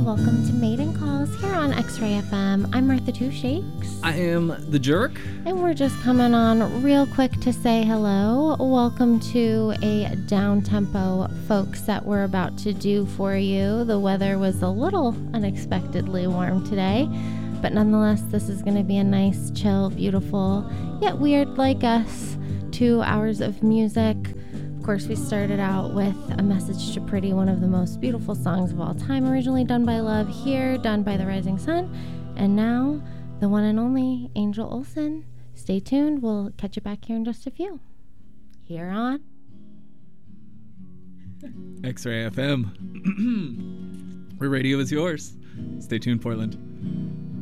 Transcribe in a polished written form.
welcome to Maiden Calls here on X-Ray FM. I'm Martha Two Shakes. I am the Jerk. And we're just coming on real quick to say hello. Welcome to a down-tempo folk set we're about to do for you. The weather was a little unexpectedly warm today, but nonetheless, this is going to be a nice, chill, beautiful, yet weird like us 2 hours of music. Of course, we started out with A Message to Pretty, one of the most beautiful songs of all time, originally done by Love, here done by The Rising Sun, and now the one and only Angel Olsen. Stay tuned. We'll catch you back here in just a few. Here on X-Ray FM, where radio is yours. Stay tuned, Portland.